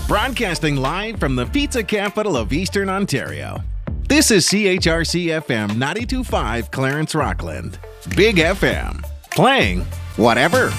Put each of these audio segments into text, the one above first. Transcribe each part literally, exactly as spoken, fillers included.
Broadcasting live from the pizza capital of Eastern Ontario. This is C H R C F M ninety-two point five Clarence Rockland. Big F M. Playing whatever.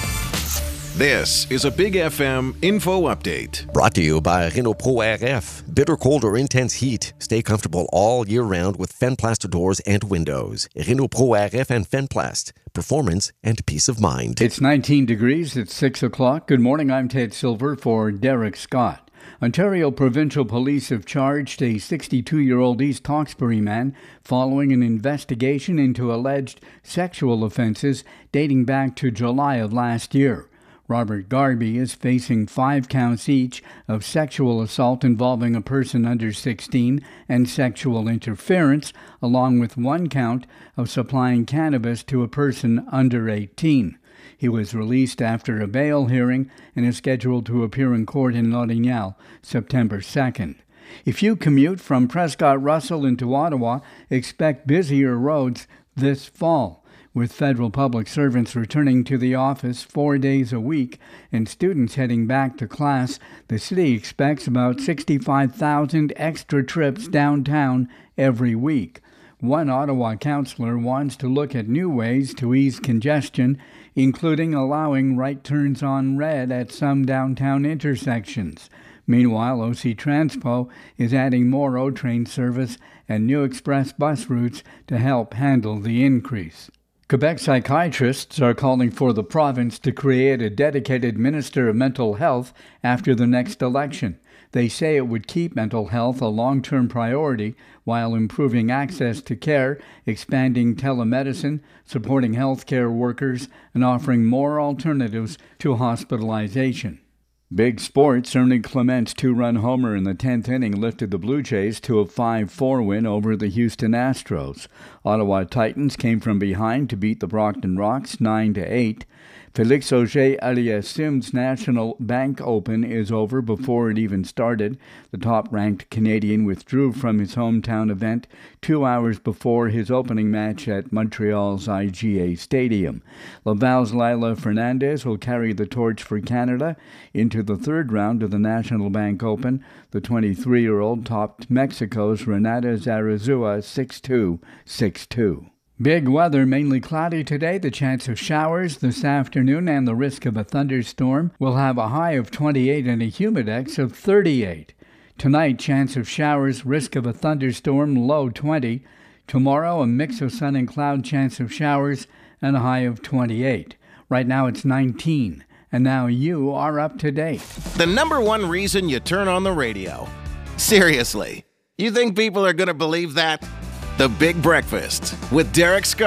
This is a Big F M info update. Brought to you by Renault Pro R F. Bitter cold or intense heat. Stay comfortable all year round with Fenplast doors and windows. Renault Pro R F and Fenplast. Performance and peace of mind. It's nineteen degrees. It's six o'clock. Good morning. I'm Ted Silver for Derek Scott. Ontario Provincial Police have charged a sixty-two-year-old East Hawkesbury man following an investigation into alleged sexual offenses dating back to July of last year. Robert Garby is facing five counts each of sexual assault involving a person under sixteen and sexual interference, along with one count of supplying cannabis to a person under eighteen. He was released after a bail hearing and is scheduled to appear in court in L'Orignal September second. If you commute from Prescott Russell into Ottawa, expect busier roads this fall. With federal public servants returning to the office four days a week and students heading back to class, the city expects about sixty-five thousand extra trips downtown every week. One Ottawa councillor wants to look at new ways to ease congestion, including allowing right turns on red at some downtown intersections. Meanwhile, O C Transpo is adding more O-Train service and new express bus routes to help handle the increase. Quebec psychiatrists are calling for the province to create a dedicated Minister of Mental Health after the next election. They say it would keep mental health a long-term priority while improving access to care, expanding telemedicine, supporting healthcare workers, and offering more alternatives to hospitalization. Big sports, Ernie Clement's two-run homer in the tenth inning lifted the Blue Jays to a five four win over the Houston Astros. Ottawa Titans came from behind to beat the Brockton Rox nine to eight. Félix Auger-Aliassime's National Bank Open is over before it even started. The top-ranked Canadian withdrew from his hometown event two hours before his opening match at Montreal's I G A Stadium. Laval's Lila Fernandez will carry the torch for Canada into the third round of the National Bank Open. The twenty-three-year-old topped Mexico's Renata Zarazua six two, six two. Big weather, mainly cloudy today. The chance of showers this afternoon and the risk of a thunderstorm. Will have a high of twenty-eight and a humidex of thirty-eight. Tonight, chance of showers, risk of a thunderstorm, low twenty. Tomorrow, a mix of sun and cloud, chance of showers, and a high of twenty-eight. Right now, it's nineteen. And now you are up to date. The number one reason you turn on the radio. Seriously, you think people are going to believe that? The Big Breakfast with Derek Scott.